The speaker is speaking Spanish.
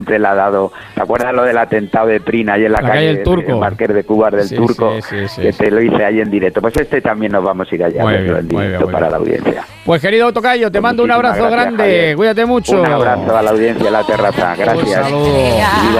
siempre le ha dado. ¿Te acuerdas lo del atentado de Prina ahí en la calle del Turco? El Marqués de Cubas del Turco, que te lo hice ahí en directo. Pues también nos vamos a ir allá a verlo en directo para la audiencia. Pues querido tocayo, te mando un abrazo grande, Javier. Cuídate mucho. Un abrazo a la audiencia de La Terraza, gracias. Un saludo.